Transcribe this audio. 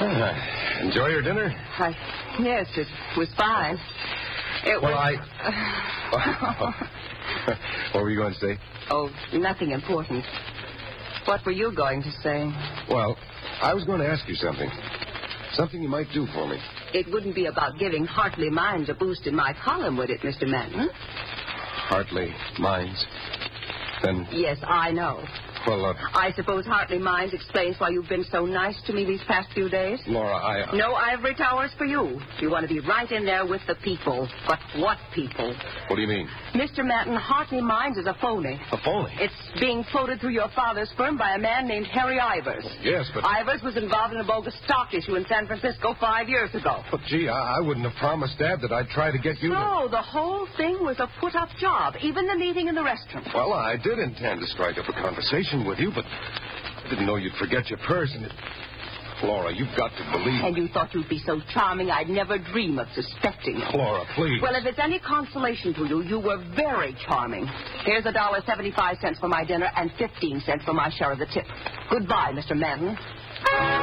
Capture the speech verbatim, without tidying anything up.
Ah, enjoy your dinner? I, yes, it was fine. It well, was... I... What were you going to say? Oh, nothing important. What were you going to say? Well, I was going to ask you something. Something you might do for me. It wouldn't be about giving Hartley Mines a boost in my column, would it, Mister Manton? Hartley Mines? Then... Yes, I know. Well, uh... I suppose Hartley Mines explains why you've been so nice to me these past few days? Laura, I... Uh... No ivory towers for you. You want to be right in there with the people. But what people? What do you mean? Mister Manton, Hartley Mines is a phony. A phony? It's being floated through your father's firm by a man named Harry Ivers. Yes, but... Ivers was involved in a bogus stock issue in San Francisco five years ago. But, gee, I, I wouldn't have promised Dad that I'd try to get you No, to... the whole thing was a put-up job, even the meeting in the restaurant. Well, I did intend to strike up a conversation with you, but I didn't know you'd forget your purse, and it... Laura, you've got to believe... And you thought you'd be so charming I'd never dream of suspecting it. Laura, please. Well, if it's any consolation to you, you were very charming. Here's a dollar seventy-five cents for my dinner and fifteen cents for my share of the tip. Goodbye, Mister Manton.